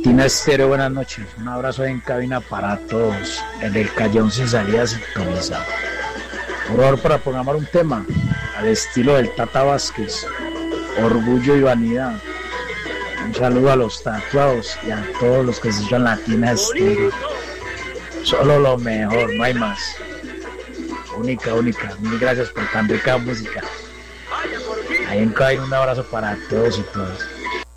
Latina Estéreo, buenas noches. Un abrazo en cabina para todos. En el Callejón sin salida sintonizado. Por favor, para programar un tema al estilo del Tata Vázquez, Orgullo y Vanidad. Un saludo a los tatuados y a todos los que se escuchan Latina Estéreo. Solo lo mejor, no hay más. Única. Mil gracias por tan rica música. Ahí en cabina un abrazo para todos y todas.